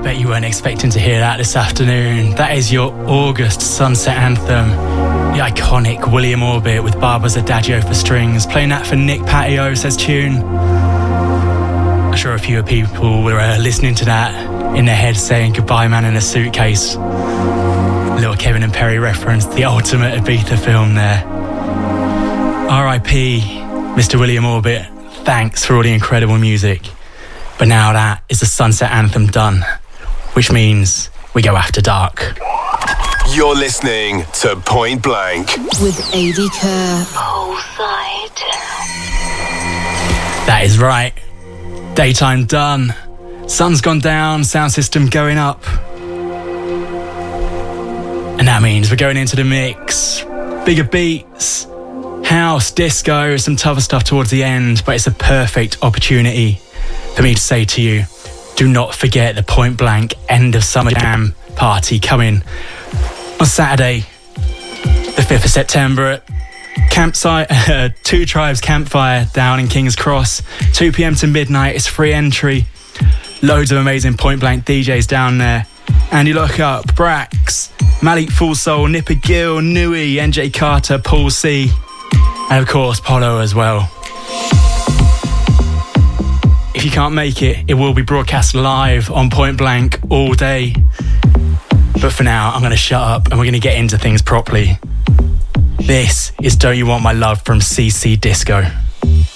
bet you weren't expecting to hear that this afternoon. That is your August sunset anthem, the iconic William Orbit with Barber's Adagio for strings. Playing that for Nick Patio, says Tune. I'm sure a few people were listening to that in their head saying goodbye man in a suitcase. Little Kevin and Perry reference, the ultimate Ibiza film there. R.I.P. Mr. William Orbit, thanks for all the incredible music. But now that is the sunset anthem done, which means we go after dark. You're listening to Point Blank with AD Kerr. Poolside. That is right. Daytime done. Sun's gone down, sound system going up. And that means we're going into the mix. Bigger beats, house, disco, some tougher stuff towards the end, but it's a perfect opportunity for me to say to you, do not forget the Point Blank end of summer jam party coming on Saturday, the 5th of September at Campsite, Two Tribes Campfire down in King's Cross, 2 p.m. to midnight. It's free entry. Loads of amazing Point Blank DJs down there. Andy Lockup, Brax, Malik Full Soul, Nipper Gill, Nui, NJ Carter, Paul C, and of course Polo as well. If you can't make it, it will be broadcast live on Point Blank all day. But for now, I'm going to shut up and we're going to get into things properly. This is Don't You Want My Love from CC Disco.